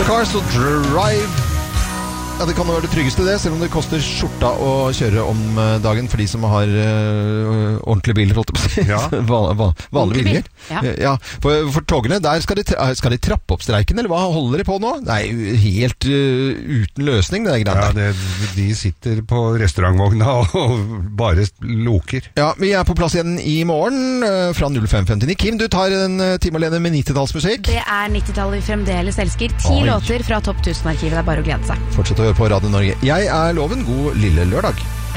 The Cars og Drive. Ja, det kan jo være det tryggeste det, selv om det koster skjorta å kjøre om dagen for de som har ordentlige biler, holdt jeg på å si. Ja. Vanlige biler. Ja, for togene, der skal de trappe opp streiken, eller hva holder de på nå? Nei, helt uten løsning, det greiene der. Ja, de sitter på restaurantvogna og bare loker. Ja, vi er på plass igjen i morgen fra 05:59. Kim, du tar en time alene med 90-tallsmusikk. Det er 90-tallet vi fremdeles elsker. 10 låter fra Topp 1000-arkivet, det er bare å glede seg. Fortsett å høre på Radio Norge. Jeg er Loven. God lille lørdag.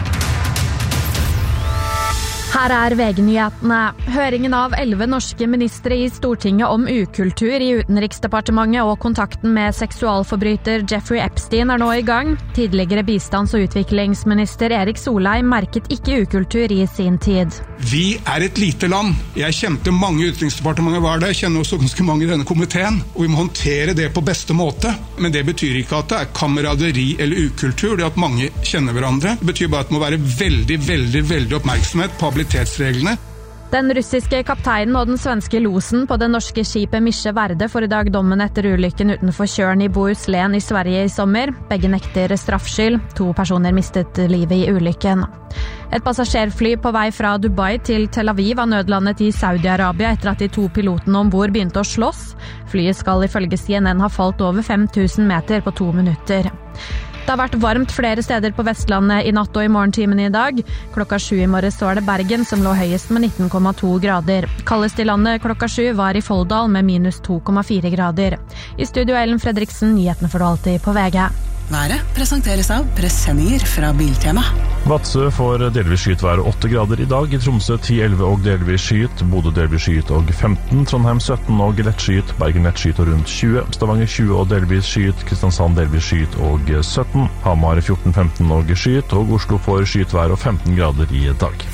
Her er VG-nyhetene. Høringen av 11 norske ministre i Stortinget om ukultur i Utenriksdepartementet og kontakten med seksualforbryter Jeffrey Epstein er nå i gang. Tidligere bistands- og utviklingsminister Erik Solheim merket ikke ukultur i sin tid. Vi er et lite land. Jeg kjente mange i Utenriksdepartementet var det. Jeg kjenner også ganske mange i denne komiteen. Og vi må håndtere det på beste måte. Men det betyr ikke at det er kameraderi eller ukultur. Det at mange kjenner hverandre. Det betyr bare at det må være veldig oppmerksomhet på habilitetsreglene. Den russiske kapteinen og den svenske losen på det norske skipet Misje Verde får i dag dommen etter ulykken utenfor Tjørn i Bohuslän i Sverige i sommer. Begge nekter straffskyld. 2 personer mistet livet i ulykken. Et passasjerfly på vei fra Dubai til Tel Aviv har nødlandet i Saudi-Arabia etter at de 2 pilotene ombord begynte å slåss. Flyet skal ifølge CNN ha falt over 5000 meter på 2 minutter. Det har vært varmt flere steder på Vestlandet i natt og i morgentimene i dag. Klokka 7 i morges var det Bergen som lå høyest med 19,2 grader. Kaldest i landet klokka 7 var i Folldal med minus 2,4 grader. I studio Ellen Fredriksen, nyhetene får du alltid på VG. Været presenteres av presenninger fra Biltema. Vadsø får delvis skyet vær 8 grader i dag. I Tromsø 10-11 og delvis skyet. Bodø delvis skyet og 15. Trondheim 17 og lett skyet. Bergen lett skyet og rundt 20. Stavanger 20 og delvis skyet. Kristiansand delvis skyet og 17. Hamar 14-15 og skyet. Og Oslo får skyet vær og 15 grader i dag.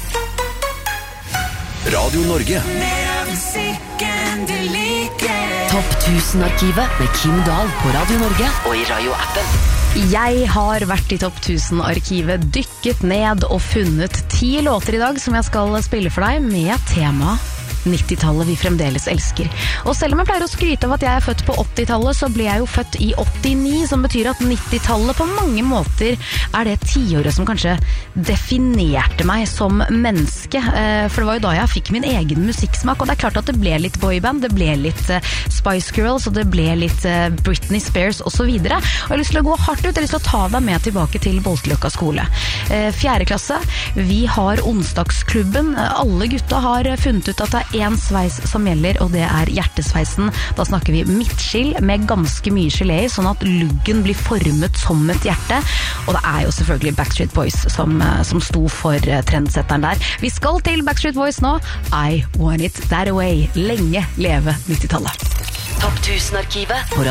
Radio Norge. Topp 1000-arkivet med Kim Dahl på Radio Norge og i Radio-appen. Jeg har vært i Topp 1000-arkivet, dykket ned og funnet 10 låter i dag som jeg skal spille for deg med tema 90-tallet vi fremdeles elsker. Og selv om jeg pleier å skryte av at jeg er født på 80-tallet, så ble jeg jo født i 89, som betyr at 90-tallet på mange måter er det tiåret som kanskje definerte meg som menneske. For det var jo da jeg fikk min egen musikksmak, og det er klart at det ble litt boyband, det ble litt Spice Girls, og det ble litt Britney Spears og så videre. Og jeg har lyst til å gå hardt ut, jeg har lyst til å ta deg med tilbake til Bolseløkka skole. 4. klasse, vi har onsdagsklubben. Alle gutta har funnet ut at det er en sveis som gjelder, og det er hjertesveisen. Da snakker vi midtskill med ganske mye gelé i, sånn at luggen blir formet som et hjerte. Og det er jo selvfølgelig Backstreet Boys som sto for trendsetteren der. Vi skal til Backstreet Boys nå. I Want It That Way. Lenge leve 90-tallet. Topp 1000-arkivet på